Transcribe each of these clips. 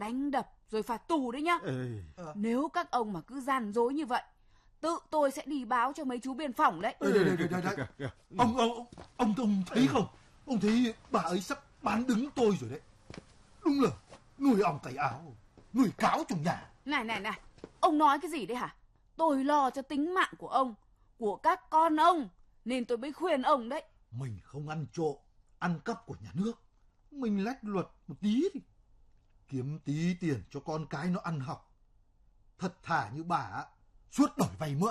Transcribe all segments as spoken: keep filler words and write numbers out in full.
đánh đập rồi phạt tù đấy nhá. Ê. Nếu các ông mà cứ gian dối như vậy, tự tôi sẽ đi báo cho mấy chú biên phòng đấy. Đây, đây, đây, đây, đây. Ông, ông, ông, ông, ông thấy không? Ông thấy bà ấy sắp bán đứng tôi rồi đấy. Đúng là nuôi ong tay áo, nuôi cáo trong nhà. Này, này, này, ông nói cái gì đấy hả? Tôi lo cho tính mạng của ông, của các con ông, nên tôi mới khuyên ông đấy. Mình không ăn trộm, ăn cắp của nhà nước. Mình lách luật một tí đi. Kiếm tí tiền cho con cái nó ăn học. Thật thà như bà suốt đòi vay mượn.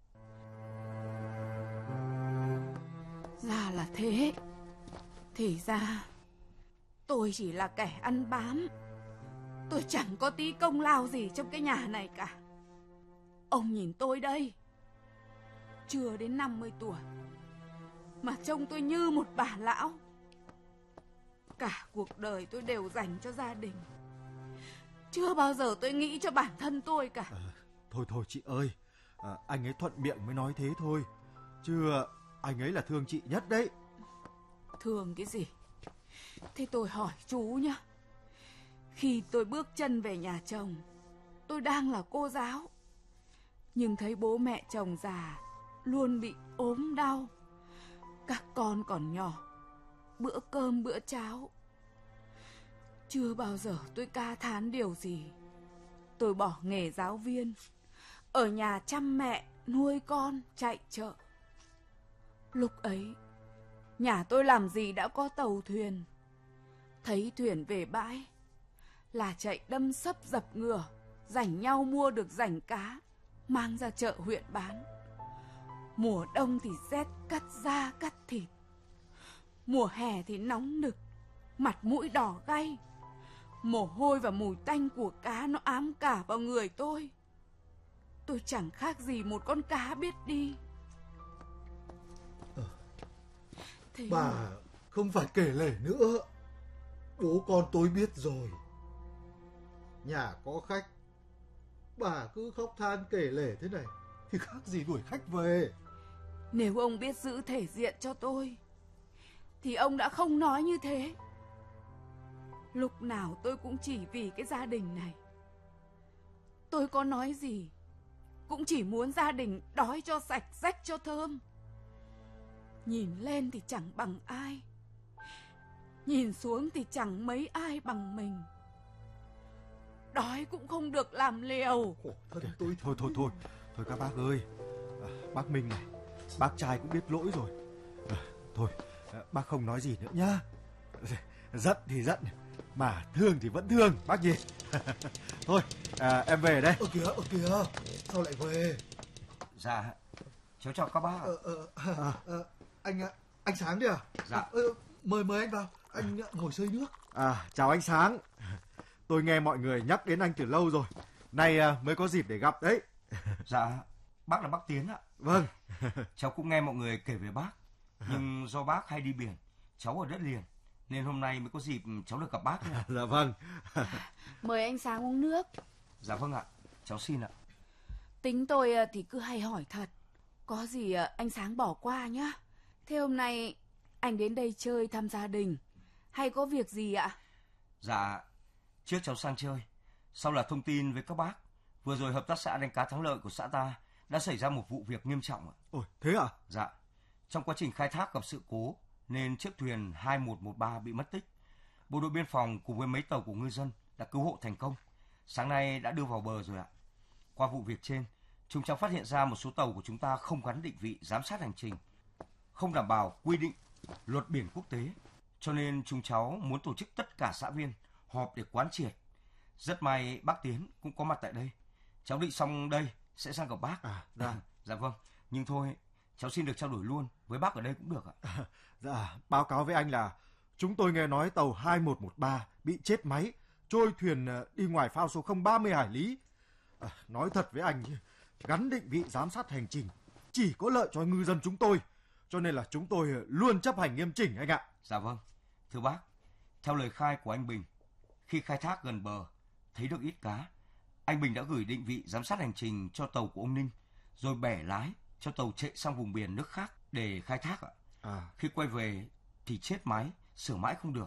Ra là thế. Thì ra tôi chỉ là kẻ ăn bám. Tôi chẳng có tí công lao gì trong cái nhà này cả. Ông nhìn tôi đây, chưa đến năm mươi tuổi mà trông tôi như một bà lão. Cả cuộc đời tôi đều dành cho gia đình, chưa bao giờ tôi nghĩ cho bản thân tôi cả. à, Thôi thôi chị ơi, à, anh ấy thuận miệng mới nói thế thôi, chứ anh ấy là thương chị nhất đấy. Thương cái gì? Thế tôi hỏi chú nhá, khi tôi bước chân về nhà chồng, tôi đang là cô giáo, nhưng thấy bố mẹ chồng già luôn bị ốm đau, các con còn nhỏ, bữa cơm bữa cháo. Chưa bao giờ tôi ca thán điều gì. Tôi bỏ nghề giáo viên, ở nhà chăm mẹ, nuôi con, chạy chợ. Lúc ấy, nhà tôi làm gì đã có tàu thuyền. Thấy thuyền về bãi là chạy đâm sấp dập ngửa, rảnh nhau mua được rảnh cá, mang ra chợ huyện bán. Mùa đông thì rét cắt da cắt thịt, mùa hè thì nóng nực, mặt mũi đỏ gay. Mồ hôi và mùi tanh của cá nó ám cả vào người tôi. Tôi chẳng khác gì một con cá biết đi. ờ. Thế Bà mà... không phải kể lể nữa. Bố con tôi biết rồi. Nhà có khách, bà cứ khóc than kể lể thế này thì khác gì đuổi khách về. Nếu ông biết giữ thể diện cho tôi thì ông đã không nói như thế. Lúc nào tôi cũng chỉ vì cái gia đình này. Tôi có nói gì cũng chỉ muốn gia đình đói cho sạch, rách cho thơm. Nhìn lên thì chẳng bằng ai, nhìn xuống thì chẳng mấy ai bằng mình. Đói cũng không được làm liều. Khổ thân tôi. Thôi thôi thôi Thôi các bác ơi, à, bác Minh này, bác trai cũng biết lỗi rồi. à, Thôi à, bác không nói gì nữa nhá. Giận thì giận, mà thương thì vẫn thương bác nhỉ. Thôi à, em về đây. Ơ kìa, ơ kìa, sao lại về? Dạ, cháu chào các bác. Ờ, ờ, à, ờ, anh anh Sáng đi à? Dạ. Ờ, mời mời anh vào, anh ngồi xơi nước. À, chào anh Sáng. Tôi nghe mọi người nhắc đến anh từ lâu rồi, nay à, mới có dịp để gặp đấy. Dạ, bác là bác Tiến ạ. Vâng. Cháu cũng nghe mọi người kể về bác, nhưng do bác hay đi biển, cháu ở đất liền, nên hôm nay mới có dịp cháu được gặp bác. Dạ vâng. Mời anh Sáng uống nước. Dạ vâng ạ, cháu xin ạ. Tính tôi thì cứ hay hỏi thật, có gì anh Sáng bỏ qua nhá. Thế hôm nay anh đến đây chơi thăm gia đình hay có việc gì ạ? Dạ, trước cháu sang chơi, sau là thông tin với các bác. Vừa rồi hợp tác xã đánh cá Thắng Lợi của xã ta đã xảy ra một vụ việc nghiêm trọng ạ. Ôi, thế à? Dạ, trong quá trình khai thác gặp sự cố nên chiếc thuyền hai một một ba bị mất tích. Bộ đội biên phòng cùng với mấy tàu của ngư dân đã cứu hộ thành công. Sáng nay đã đưa vào bờ rồi ạ. Qua vụ việc trên, chúng cháu phát hiện ra một số tàu của chúng ta không gắn định vị giám sát hành trình, không đảm bảo quy định luật biển quốc tế. Cho nên chúng cháu muốn tổ chức tất cả xã viên họp để quán triệt. Rất may bác Tiến cũng có mặt tại đây. Cháu định xong đây sẽ sang gặp bác. À, dạ. Dạ vâng, nhưng thôi, cháu xin được trao đổi luôn với bác ở đây cũng được ạ. À, dạ, báo cáo với anh là chúng tôi nghe nói tàu hai một một ba bị chết máy, trôi thuyền đi ngoài phao số không ba mươi hải lý. À, nói thật với anh, gắn định vị giám sát hành trình chỉ có lợi cho ngư dân chúng tôi, cho nên là chúng tôi luôn chấp hành nghiêm chỉnh anh ạ. Dạ vâng, thưa bác, theo lời khai của anh Bình, khi khai thác gần bờ thấy được ít cá, anh Bình đã gửi định vị giám sát hành trình cho tàu của ông Ninh, rồi bẻ lái cho tàu chạy sang vùng biển nước khác để khai thác ạ. À. Khi quay về thì chết máy, sửa mãi không được.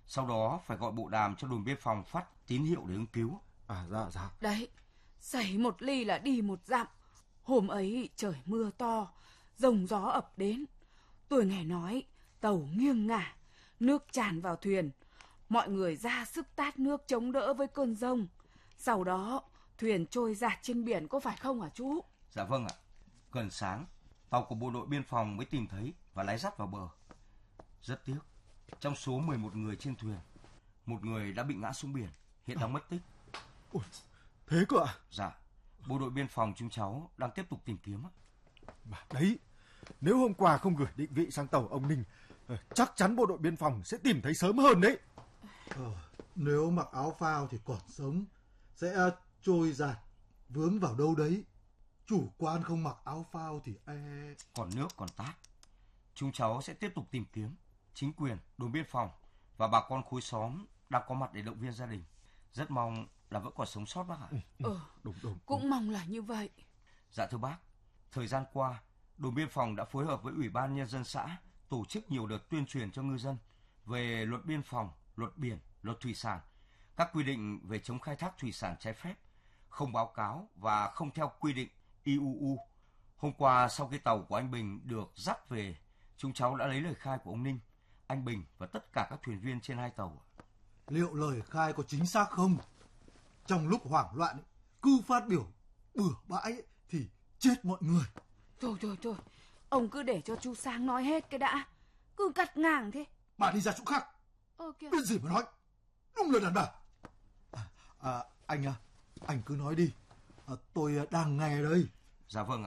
Sau đó phải gọi bộ đàm cho đồn biên phòng phát tín hiệu để ứng cứu. À dạ dạ. Đấy, xảy một ly là đi một dặm. Hôm ấy trời mưa to, dòng gió ập đến. Tôi nghe nói tàu nghiêng ngả, nước tràn vào thuyền. Mọi người ra sức tát nước chống đỡ với cơn giông. Sau đó thuyền trôi dạt trên biển, có phải không hả chú? Dạ vâng ạ. Gần sáng, tàu của bộ đội biên phòng mới tìm thấy và lái dắt vào bờ. Rất tiếc, trong số mười một người trên thuyền, một người đã bị ngã xuống biển, hiện đang mất tích. Ôi, thế cơ ạ? Dạ, bộ đội biên phòng chúng cháu đang tiếp tục tìm kiếm. Mà đấy, nếu hôm qua không gửi định vị sang tàu ông Ninh, chắc chắn bộ đội biên phòng sẽ tìm thấy sớm hơn đấy. Ờ, nếu mặc áo phao thì còn sống, sẽ trôi dạt vướng vào đâu đấy. Chủ quan không mặc áo phao thì e... Còn nước còn tát. Chúng cháu sẽ tiếp tục tìm kiếm. Chính quyền, đồn biên phòng và bà con khối xóm đang có mặt để động viên gia đình. Rất mong là vẫn còn sống sót bác ạ. Ừ, ừ đúng, đúng, cũng đúng. mong là như vậy. Dạ thưa bác, thời gian qua, đồn biên phòng đã phối hợp với Ủy ban Nhân dân xã tổ chức nhiều đợt tuyên truyền cho ngư dân về luật biên phòng, luật biển, luật thủy sản, các quy định về chống khai thác thủy sản trái phép, không báo cáo và không theo quy định i u u. Hôm qua sau khi tàu của anh Bình được dắt về, chúng cháu đã lấy lời khai của ông Ninh, anh Bình và tất cả các thuyền viên trên hai tàu. Liệu lời khai có chính xác không? Trong lúc hoảng loạn cứ phát biểu bừa bãi thì chết mọi người. Thôi thôi thôi, ông cứ để cho chú Sáng nói hết cái đã. Cứ cắt ngang thế. Bà đi ra chỗ khác. Ờ kìa. Biết gì mà nói. Đúng là đàn bà. À, à, anh à, anh cứ nói đi. À, tôi đang nghe đây. Dạ vâng ạ.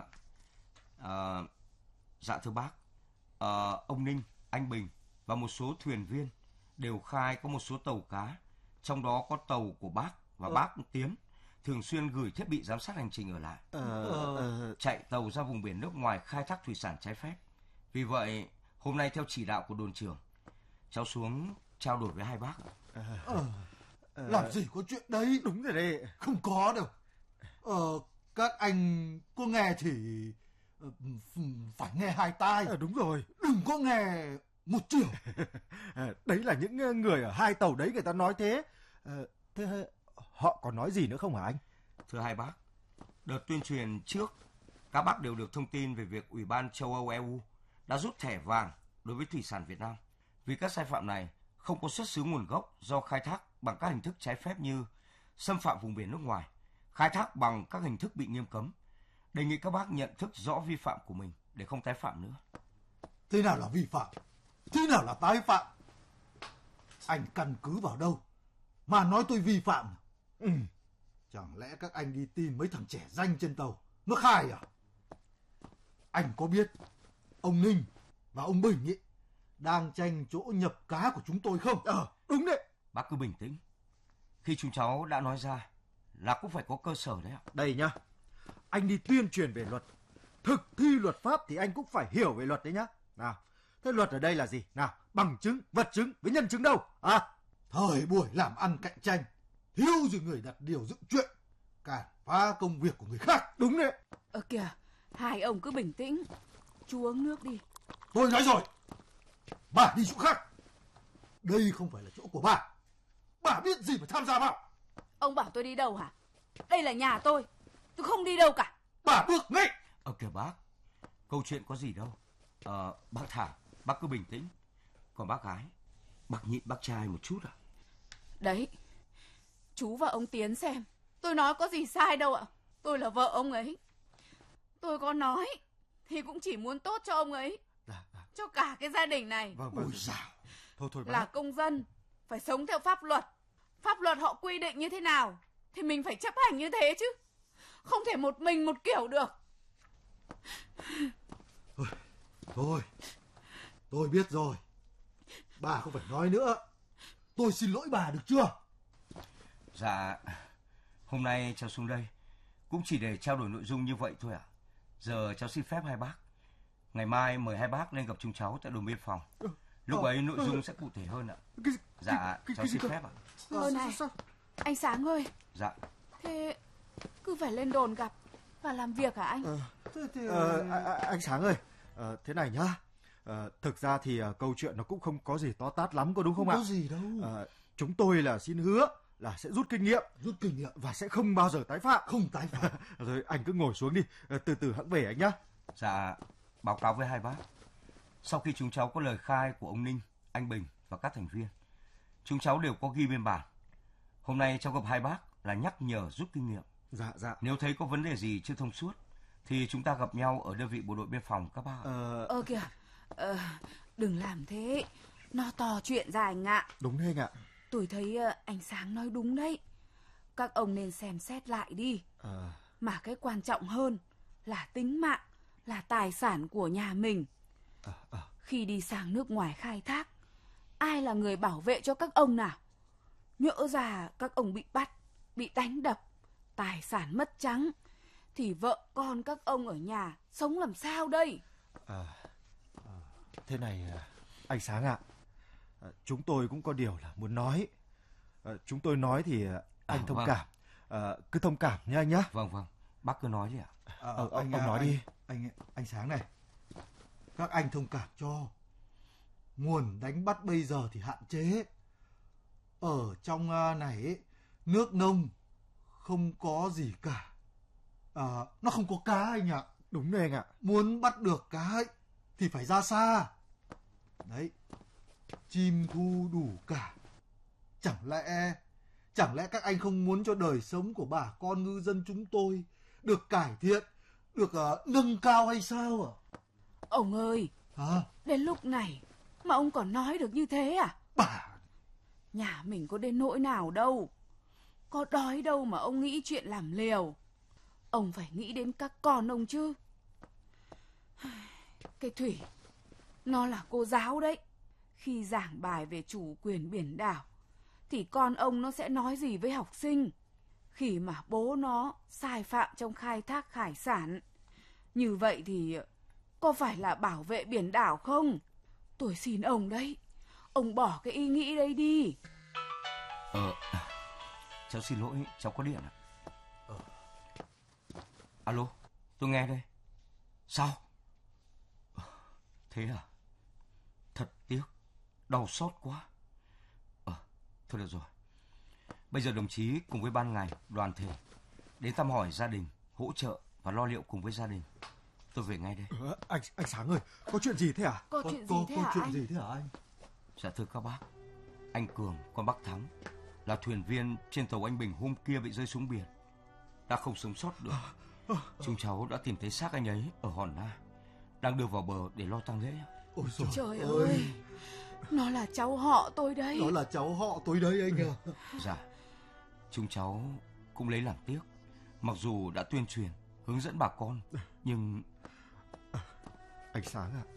À, dạ thưa bác, à, ông Ninh, anh Bình và một số thuyền viên đều khai có một số tàu cá, trong đó có tàu của bác và ờ. bác Tiến thường xuyên gửi thiết bị giám sát hành trình ở lại, ờ, ờ. chạy tàu ra vùng biển nước ngoài khai thác thủy sản trái phép. Vì vậy, hôm nay theo chỉ đạo của đồn trưởng, cháu xuống trao đổi với hai bác. Ờ, ờ. Làm gì có chuyện đấy. Đúng rồi đấy. Không có đâu. Ờ, các anh có nghe thì phải nghe hai tai. À, đúng rồi. Đừng có nghe một chiều. À, đấy là những người ở hai tàu đấy người ta nói thế. À, thế họ còn nói gì nữa không hả anh? Thưa hai bác, đợt tuyên truyền trước, các bác đều được thông tin về việc Ủy ban châu Âu e u đã rút thẻ vàng đối với thủy sản Việt Nam. Vì các sai phạm này không có xuất xứ nguồn gốc do khai thác bằng các hình thức trái phép như xâm phạm vùng biển nước ngoài, khai thác bằng các hình thức bị nghiêm cấm. Đề nghị các bác nhận thức rõ vi phạm của mình để không tái phạm nữa. Thế nào là vi phạm? Thế nào là tái phạm? Anh căn cứ vào đâu mà nói tôi vi phạm? Ừ. Chẳng lẽ các anh đi tìm mấy thằng trẻ danh trên tàu nó khai à? Anh có biết ông Ninh và ông Bình ấy đang tranh chỗ nhập cá của chúng tôi không? Ờ, đúng đấy. Bác cứ bình tĩnh. Khi chúng cháu đã nói ra là cũng phải có cơ sở đấy ạ. Đây nhá, anh đi tuyên truyền về luật, thực thi luật pháp thì anh cũng phải hiểu về luật đấy nhá. Nào, thế luật ở đây là gì? Nào, bằng chứng, vật chứng với nhân chứng đâu? À, thời buổi làm ăn cạnh tranh, thiếu gì người đặt điều dựng chuyện, cản phá công việc của người khác. Đúng đấy. Ờ kìa, hai ông cứ bình tĩnh. Chú uống nước đi. Tôi nói rồi, bà đi chỗ khác. Đây không phải là chỗ của bà. Bà biết gì mà tham gia vào? Ông bảo tôi đi đâu hả? Đây là nhà tôi. Tôi không đi đâu cả. Bà bước ngay. Ờ kìa bác, câu chuyện có gì đâu. Ờ, bác Thảo, bác cứ bình tĩnh. Còn bác gái, bác nhịn bác trai một chút à? Đấy, chú và ông Tiến xem. Tôi nói có gì sai đâu ạ. Tôi là vợ ông ấy. Tôi có nói thì cũng chỉ muốn tốt cho ông ấy. À, à. Cho cả cái gia đình này. Vâng, vâng. Ôi dào. Thôi thôi bác. Là công dân, phải sống theo pháp luật. Pháp luật họ quy định như thế nào thì mình phải chấp hành như thế chứ. Không thể một mình một kiểu được. Thôi, thôi, tôi biết rồi. Bà không phải nói nữa. Tôi xin lỗi bà được chưa? Dạ, hôm nay cháu xuống đây cũng chỉ để trao đổi nội dung như vậy thôi ạ. À. Giờ cháu xin phép hai bác, ngày mai mời hai bác lên gặp chúng cháu tại đồn biên phòng. Lúc ấy nội dung sẽ cụ thể hơn ạ. Dạ, cháu xin phép ạ. Ờ này, anh Sáng ơi. Dạ. Thế cứ phải lên đồn gặp và làm việc hả anh? Ờ, ờ, anh Sáng ơi, ờ, thế này nhá. À, thực ra thì à, câu chuyện nó cũng không có gì to tát lắm, có đúng không, không ạ? Không có gì đâu. À, chúng tôi là xin hứa là sẽ rút kinh nghiệm, rút kinh nghiệm và sẽ không bao giờ tái phạm. Không tái phạm. Rồi anh cứ ngồi xuống đi, từ từ hẵng về anh nhá. Dạ, báo cáo với hai bác. Sau khi chúng cháu có lời khai của ông Ninh, anh Bình và các thành viên, chúng cháu đều có ghi biên bản. Hôm nay cháu gặp hai bác là nhắc nhở rút kinh nghiệm. Dạ, dạ. Nếu thấy có vấn đề gì chưa thông suốt thì chúng ta gặp nhau ở đơn vị bộ đội biên phòng các bác. Ờ... Ơ kìa, ờ, đừng làm thế, nó to chuyện ra anh ạ. Đúng thế anh ạ. Tôi thấy uh, anh Sáng nói đúng đấy. Các ông nên xem xét lại đi. Ờ... Mà cái quan trọng hơn là tính mạng, là tài sản của nhà mình. Ờ, ờ. Khi đi sang nước ngoài khai thác, ai là người bảo vệ cho các ông nào? Nhỡ ra các ông bị bắt, bị đánh đập, tài sản mất trắng, thì vợ con các ông ở nhà sống làm sao đây? À, à, thế này anh Sáng ạ, à, chúng tôi cũng có điều là muốn nói. À, chúng tôi nói thì anh à, thông vâng. cảm, à, cứ thông cảm nha anh nhá. Vâng vâng, bác cứ nói đi ạ. À, ờ, anh, ông, ông nói anh, đi. Anh anh Sáng này, các anh thông cảm cho. Nguồn đánh bắt bây giờ thì hạn chế. Ở trong này ấy, nước nông không có gì cả. À, nó không có cá anh ạ. Đúng đấy anh ạ. Muốn bắt được cá ấy, thì phải ra xa. Đấy, chim thu đủ cả. Chẳng lẽ Chẳng lẽ các anh không muốn cho đời sống của bà con ngư dân chúng tôi được cải thiện, được uh, nâng cao hay sao à? Ông ơi, Hả? Đến lúc này mà ông còn nói được như thế à? Bà... Nhà mình có đến nỗi nào đâu. Có đói đâu mà ông nghĩ chuyện làm liều. Ông phải nghĩ đến các con ông chứ. Cái Thủy, nó là cô giáo đấy. Khi giảng bài về chủ quyền biển đảo, thì con ông nó sẽ nói gì với học sinh khi mà bố nó sai phạm trong khai thác hải sản? Như vậy thì có phải là bảo vệ biển đảo không? Tôi xin ông đấy, ông bỏ cái ý nghĩ đấy đi. Ờ, cháu xin lỗi, cháu có điện ạ. Ờ. Alo, tôi nghe đây. Sao? Thế à? Thật tiếc, đau xót quá. Ờ, thôi được rồi. Bây giờ đồng chí cùng với ban ngành, đoàn thể đến thăm hỏi gia đình, hỗ trợ và lo liệu cùng với gia đình. Tôi về ngay đây. Ờ, anh anh Sáng ơi, có chuyện gì thế à? Có Có, chuyện có, gì thế có hả chuyện anh? gì thế hả anh? Dạ thưa các bác, anh Cường, con bác Thắng là thuyền viên trên tàu anh Bình hôm kia bị rơi xuống biển, đã không sống sót được. Chúng cháu đã tìm thấy xác anh ấy ở Hòn Na, đang đưa vào bờ để lo tang lễ. Ôi trời, Trời ơi, ơi, nó là cháu họ tôi đấy. nó là cháu họ tôi đấy anh ạ. Dạ, chúng cháu cũng lấy làm tiếc. Mặc dù đã tuyên truyền, hướng dẫn bà con, nhưng... Anh Sáng ạ,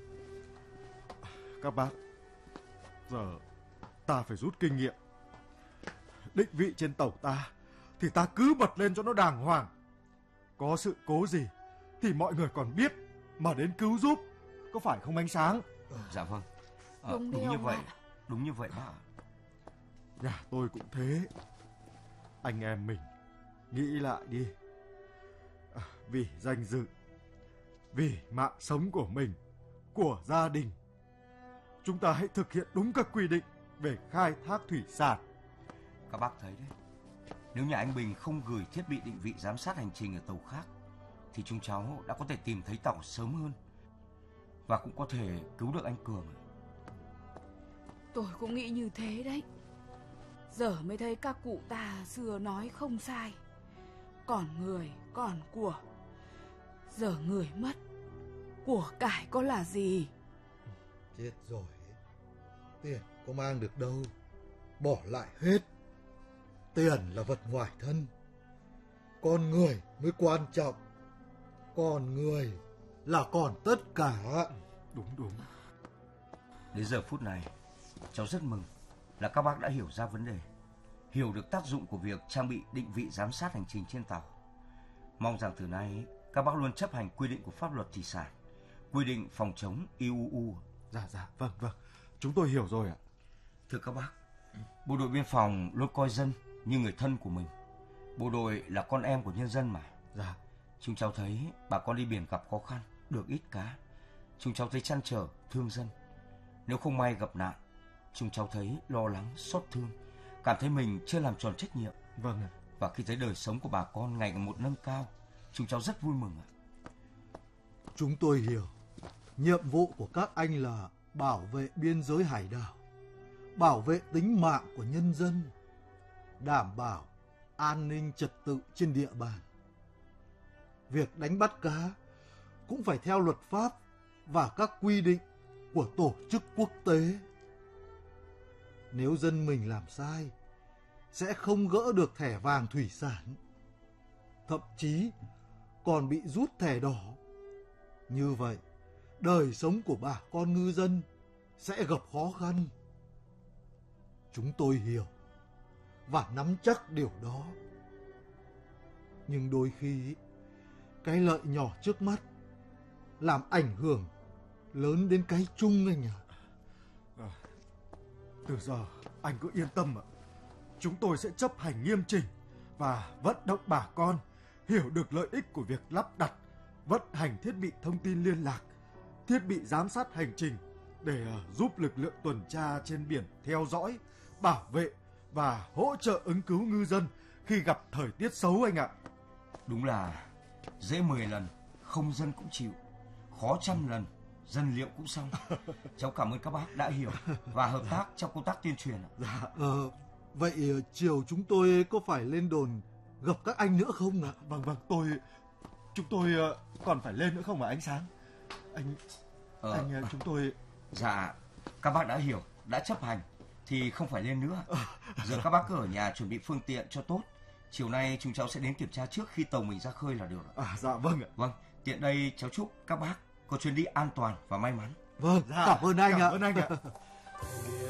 các bác, giờ ta phải rút kinh nghiệm. Định vị trên tàu ta thì ta cứ bật lên cho nó đàng hoàng. Có sự cố gì thì mọi người còn biết mà đến cứu giúp, có phải không anh Sáng? Dạ vâng, à, Đúng, đúng như vậy, ạ. đúng như vậy bác ạ. Nhà tôi cũng thế. Anh em mình nghĩ lại đi. À, vì danh dự, vì mạng sống của mình, của gia đình, chúng ta hãy thực hiện đúng các quy định về khai thác thủy sản. Các bác thấy đấy, nếu nhà anh Bình không gửi thiết bị định vị giám sát hành trình ở tàu khác thì chúng cháu đã có thể tìm thấy tàu sớm hơn và cũng có thể cứu được anh Cường. Tôi cũng nghĩ như thế đấy. Giờ mới thấy các cụ ta xưa nói không sai. Còn người, còn của. Giờ người mất, của cải có là gì? Chết rồi. Tiền có mang được đâu, bỏ lại hết. Tiền là vật ngoài thân, con người mới quan trọng. Con người là còn tất cả. Đúng đúng. Đến giờ phút này, cháu rất mừng là các bác đã hiểu ra vấn đề, hiểu được tác dụng của việc trang bị định vị giám sát hành trình trên tàu. Mong rằng từ nay các bác luôn chấp hành quy định của pháp luật thủy sản, quy định phòng chống i u u. Dạ dạ, vâng vâng, chúng tôi hiểu rồi ạ. Thưa các bác, bộ đội biên phòng luôn coi dân như người thân của mình. Bộ đội là con em của nhân dân mà. Dạ. Chúng cháu thấy bà con đi biển gặp khó khăn, được ít cá, chúng cháu thấy trăn trở, thương dân. Nếu không may gặp nạn, chúng cháu thấy lo lắng, xót thương, cảm thấy mình chưa làm tròn trách nhiệm. Vâng ạ. Và khi thấy đời sống của bà con ngày một nâng cao, chúng cháu rất vui mừng ạ. Chúng tôi hiểu, nhiệm vụ của các anh là bảo vệ biên giới hải đảo, bảo vệ tính mạng của nhân dân, đảm bảo an ninh trật tự trên địa bàn. Việc đánh bắt cá cũng phải theo luật pháp và các quy định của tổ chức quốc tế. Nếu dân mình làm sai, sẽ không gỡ được thẻ vàng thủy sản, thậm chí còn bị rút thẻ đỏ. Như vậy, đời sống của bà con ngư dân sẽ gặp khó khăn. Chúng tôi hiểu và nắm chắc điều đó. Nhưng đôi khi, cái lợi nhỏ trước mắt làm ảnh hưởng lớn đến cái chung anh ạ. À, từ giờ anh cứ yên tâm ạ. Chúng tôi sẽ chấp hành nghiêm chỉnh và vận động bà con hiểu được lợi ích của việc lắp đặt, vận hành thiết bị thông tin liên lạc, thiết bị giám sát hành trình để giúp lực lượng tuần tra trên biển theo dõi, bảo vệ và hỗ trợ ứng cứu ngư dân khi gặp thời tiết xấu anh ạ. Đúng là dễ mười lần, không dân cũng chịu, khó trăm lần, dân liệu cũng xong. Cháu cảm ơn các bác đã hiểu và hợp tác trong công tác tuyên truyền. Dạ. Ờ, vậy chiều chúng tôi có phải lên đồn gặp các anh nữa không ạ? Vâng vâng, tôi chúng tôi còn phải lên nữa không ạ anh Sáng? Anh ờ, anh chúng tôi Dạ, các bác đã hiểu, đã chấp hành thì không phải lên nữa. Giờ các bác cứ ở nhà chuẩn bị phương tiện cho tốt. Chiều nay chúng cháu sẽ đến kiểm tra trước khi tàu mình ra khơi là được. À dạ vâng ạ. Vâng, tiện đây cháu chúc các bác có chuyến đi an toàn và may mắn. Vâng, dạ, cảm ơn anh cảm ạ. Cảm ơn anh ạ.